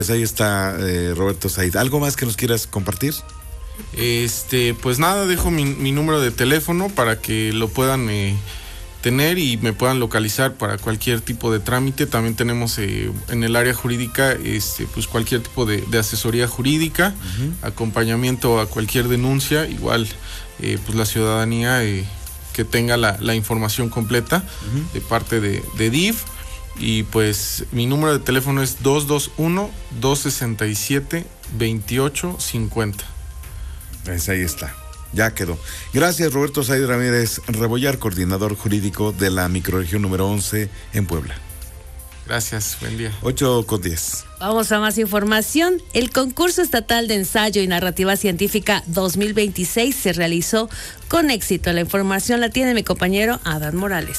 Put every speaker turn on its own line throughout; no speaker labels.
Pues ahí está Roberto Said. ¿Algo más que nos quieras compartir?
Pues nada, dejo mi número de teléfono para que lo puedan tener y me puedan localizar para cualquier tipo de trámite. También tenemos en el área jurídica pues cualquier tipo de asesoría jurídica, acompañamiento a cualquier denuncia, igual pues la ciudadanía que tenga la información completa de parte de DIF. Y pues mi número de teléfono es 221-267-2850.
Pues ahí está, ya quedó. Gracias, Roberto Said Ramírez Rebollar, coordinador jurídico de la microrregión número 11 en Puebla.
Gracias, buen día.
8:10.
Vamos a más información. El concurso estatal de ensayo y narrativa científica 2026 se realizó con éxito. La información la tiene mi compañero Adán Morales.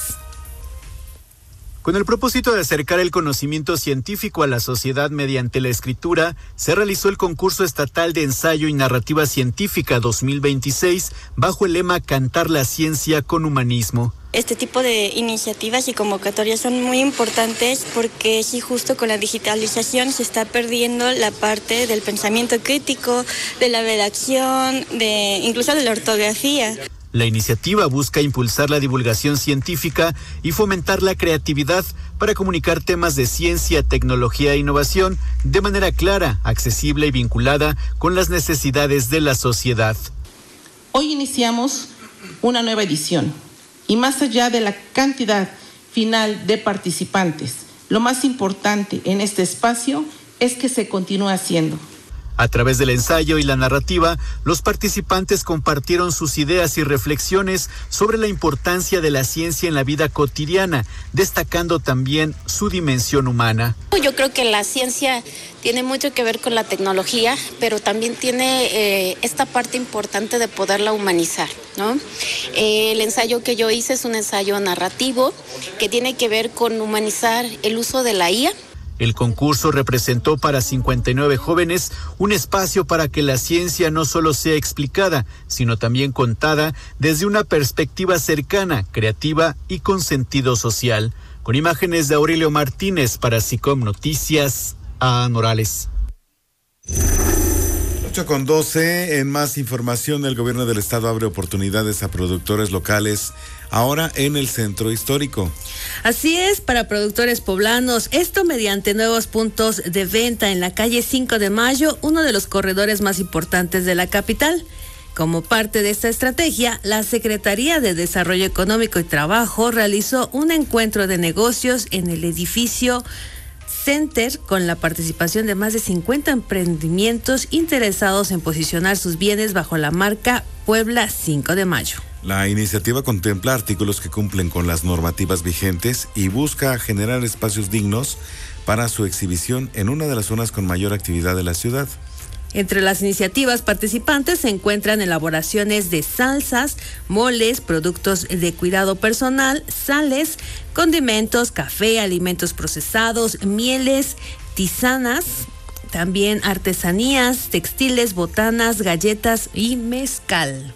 Con el propósito de acercar el conocimiento científico a la sociedad mediante la escritura, se realizó el concurso estatal de ensayo y narrativa científica 2026 bajo el lema Cantar la ciencia con humanismo.
Este tipo de iniciativas y convocatorias son muy importantes porque sí, justo con la digitalización se está perdiendo la parte del pensamiento crítico, de la redacción, incluso de la ortografía.
La iniciativa busca impulsar la divulgación científica y fomentar la creatividad para comunicar temas de ciencia, tecnología e innovación de manera clara, accesible y vinculada con las necesidades de la sociedad.
Hoy iniciamos una nueva edición y más allá de la cantidad final de participantes, lo más importante en este espacio es que se continúe haciendo.
A través del ensayo y la narrativa, los participantes compartieron sus ideas y reflexiones sobre la importancia de la ciencia en la vida cotidiana, destacando también su dimensión humana.
Yo creo que la ciencia tiene mucho que ver con la tecnología, pero también tiene esta parte importante de poderla humanizar, ¿no? El ensayo que yo hice es un ensayo narrativo que tiene que ver con humanizar el uso de la IA.
El concurso representó para 59 jóvenes un espacio para que la ciencia no solo sea explicada, sino también contada desde una perspectiva cercana, creativa y con sentido social. Con imágenes de Aurelio Martínez para SICOM Noticias, a Morales.
8:12, en más información, el gobierno del estado abre oportunidades a productores locales ahora en el centro histórico.
Así es, para productores poblanos, esto mediante nuevos puntos de venta en la calle 5 de Mayo, uno de los corredores más importantes de la capital. Como parte de esta estrategia, la Secretaría de Desarrollo Económico y Trabajo realizó un encuentro de negocios en el edificio Center con la participación de más de 50 emprendimientos interesados en posicionar sus bienes bajo la marca Puebla 5 de Mayo.
La iniciativa contempla artículos que cumplen con las normativas vigentes y busca generar espacios dignos para su exhibición en una de las zonas con mayor actividad de la ciudad.
Entre las iniciativas participantes se encuentran elaboraciones de salsas, moles, productos de cuidado personal, sales, condimentos, café, alimentos procesados, mieles, tisanas, también artesanías, textiles, botanas, galletas y mezcal.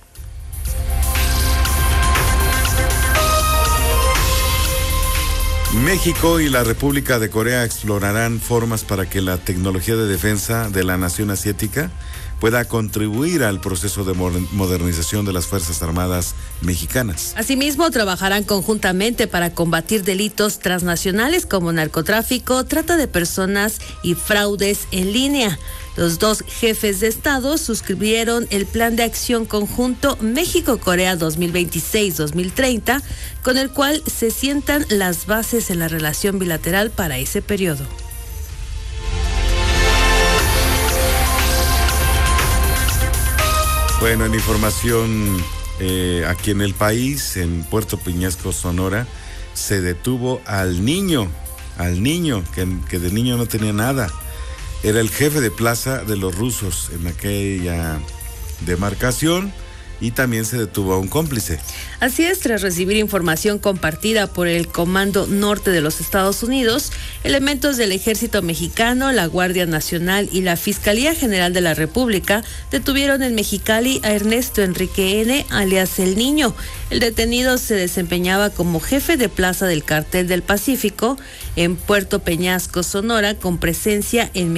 México y la República de Corea explorarán formas para que la tecnología de defensa de la nación asiática pueda contribuir al proceso de modernización de las Fuerzas Armadas mexicanas.
Asimismo, trabajarán conjuntamente para combatir delitos transnacionales como narcotráfico, trata de personas y fraudes en línea. Los dos jefes de Estado suscribieron el Plan de Acción Conjunto México-Corea 2026-2030, con el cual se sientan las bases en la relación bilateral para ese periodo.
Bueno, en información aquí en el país, en Puerto Peñasco, Sonora, se detuvo al niño que de niño no tenía nada. Era el jefe de plaza de los rusos en aquella demarcación y también se detuvo a un cómplice.
Así es, tras recibir información compartida por el Comando Norte de los Estados Unidos, Elementos del Ejército Mexicano, la Guardia Nacional y la Fiscalía General de la República detuvieron en Mexicali a Ernesto Enrique N., alias El Niño. El detenido se desempeñaba como jefe de plaza del Cártel del Pacífico en Puerto Peñasco, Sonora, con presencia en